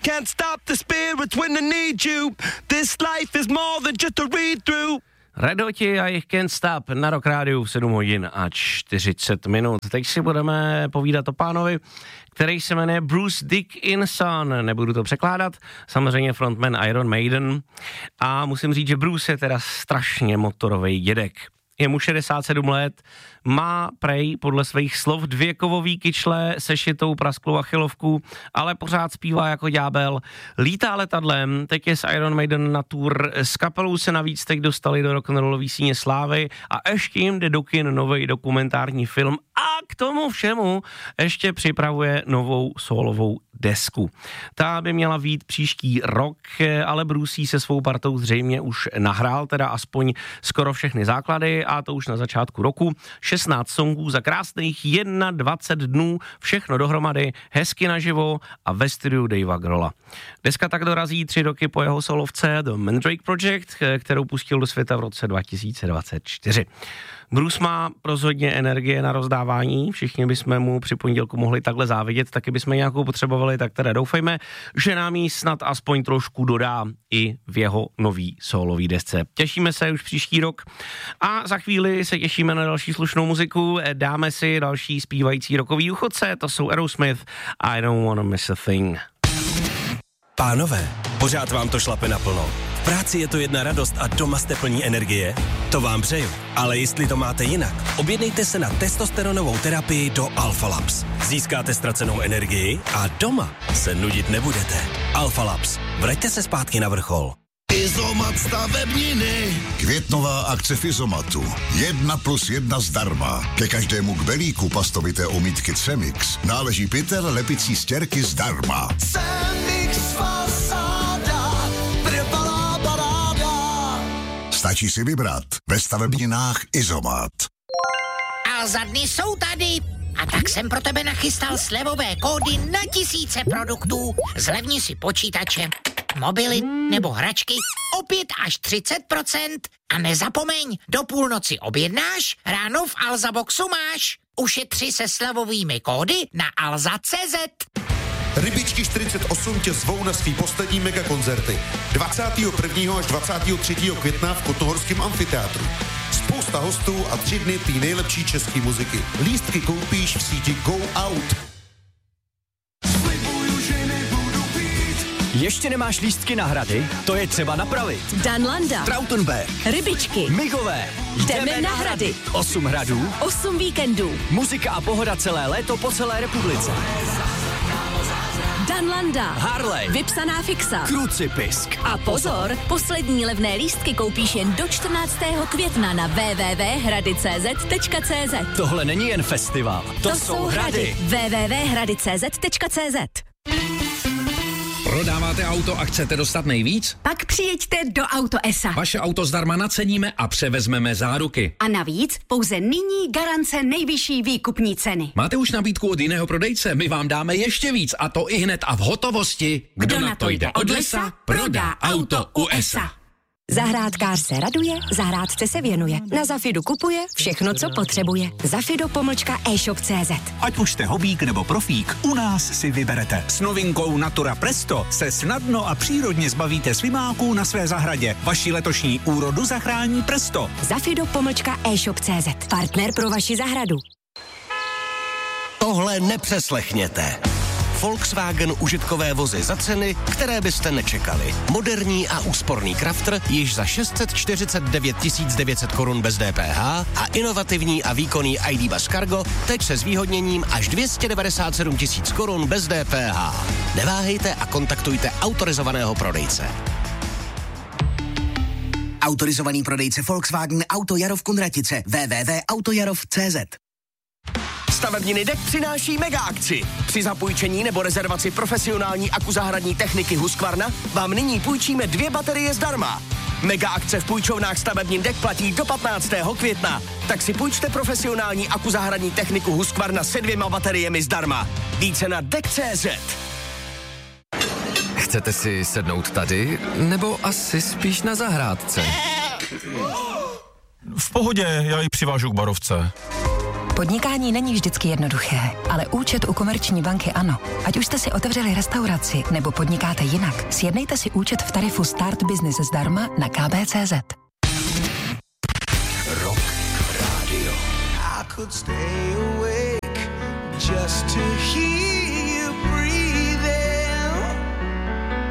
Can't stop the spirits when I need you. This life is more than just a read-through. Red Hoti a jejich Can't Stop na Rock Rádiu v 7 hodin a 40 minut. Teď si budeme povídat o pánovi, který se jmenuje Bruce Dickinson. Nebudu to překládat, samozřejmě frontman Iron Maiden. A musím říct, že Bruce je teda strašně motorový dědek. Je mu 67 let, má prej podle svých slov 2 kovový kyčle se šitou prasklou achilovku, ale pořád zpívá jako ďábel. Lítá letadlem, teď je s Iron Maiden na tour, s kapelou se navíc teď dostali do rock'n'rollový síně slávy a ještě jim jde do kin nový dokumentární film a k tomu všemu ještě připravuje novou solovou desku. Ta by měla vyjít příští rok, ale Bruce se svou partou zřejmě už nahrál, teda aspoň skoro všechny základy a to už na začátku roku. 16 songů za krásných 21 dnů, všechno dohromady, hezky naživo a ve studiu Davea Grohla. Deska tak dorazí 3 roky po jeho solovce The Mandrake Project, kterou pustil do světa v roce 2024. Bruce má rozhodně energie na rozdávání, všichni bychom mu při pondělku mohli takhle závidět, taky bychom nějakou potřebovali, tak teda doufejme, že nám ji snad aspoň trošku dodá i v jeho nový solový desce. Těšíme se už příští rok a za chvíli se těšíme na další slušnou muziku, dáme si další zpívající rockový důchodce, to jsou Aerosmith, I Don't Wanna Miss a Thing. Pánové, pořád vám to šlape naplno. V práci je to jedna radost a doma jste plní energie? To vám přeju. Ale jestli to máte jinak, objednejte se na testosteronovou terapii do Alpha Labs. Získáte ztracenou energii a doma se nudit nebudete. Alpha Labs. Vraťte se zpátky na vrchol. Izomat stavebniny. Květnová akce v Izomatu. 1+1 zdarma. Ke každému kbelíku pastovité omítky Cemix náleží pytel lepicí stěrky zdarma. Cemix fasáda. Trvalá paráda. Stačí si vybrat ve stavebninách Izomat. A za dny jsou tady. A tak jsem pro tebe nachystal slevové kódy na tisíce produktů. Zlevni si počítače, mobily nebo hračky o 5 až 30%. A nezapomeň, do půlnoci objednáš, ráno v Alza Boxu máš. Ušetři se slevovými kódy na alza.cz. Rybičky 48 tě zvou na svý poslední megakoncerty 21. až 23. května v Kotohorském amfiteátru. Spousta hostů a 3 dny té nejlepší české muziky. Lístky koupíš v síti Go Out. Ještě nemáš lístky na Hrady? To je třeba napravit. Danlanda, Trautenberg, Rybičky, Migové. Jdeme na Hrady. 8 hradů, 8 víkendů. muzika a pohoda celé léto po celé republice. Danlanda, Harley, vypsaná fixa. Krucipisk. A pozor, poslední levné lístky koupíš jen do 14. května na www.hrady.cz. Tohle není jen festival, to jsou Hrady. www.hrady.cz. Prodáváte auto a chcete dostat nejvíc? Pak přijeďte do Auto ESA. Vaše auto zdarma naceníme a převezmeme záruky. A navíc pouze nyní garance nejvyšší výkupní ceny. Máte už nabídku od jiného prodejce? My vám dáme ještě víc a to i hned a v hotovosti. Kdo na to jde od lesa, prodá auto u ESA. Zahrádkář se raduje, zahrádce se věnuje. Na Zafidu kupuje všechno, co potřebuje. Zafido.e-shop.cz. Ať už jste hobík nebo profík, u nás si vyberete. S novinkou Natura Presto se snadno a přírodně zbavíte slimáků na své zahradě. Vaši letošní úrodu zachrání Presto. Zafido.e-shop.cz. Partner pro vaši zahradu. Tohle nepřeslechněte. Volkswagen užitkové vozy za ceny, které byste nečekali. Moderní a úsporný Crafter již za 649 900 korun bez DPH a inovativní a výkonný ID Buzz Cargo teď se zvýhodněním až 297 000 korun bez DPH. Neváhejte a kontaktujte autorizovaného prodejce. Autorizovaný prodejce Volkswagen Auto Jarov Kunratice www.autojarov.cz. Stavebniny DEK přináší mega akci. Při zapůjčení nebo rezervaci profesionální akuzahradní techniky Husqvarna vám nyní půjčíme 2 baterie zdarma. Mega akce v půjčovnách stavebnin DEK platí do 15. května. Tak si půjčte profesionální akuzahradní techniku Husqvarna se 2 bateriemi zdarma. Více na DEK.cz. Chcete si sednout tady, nebo asi spíš na zahrádce? V pohodě, já ji přivážu k barovce. Podnikání není vždycky jednoduché, ale účet u Komerční banky ano. Ať už jste si otevřeli restauraci nebo podnikáte jinak, sjednejte si účet v tarifu Start Business zdarma na kb.cz. Rock Radio. I could stay awake just to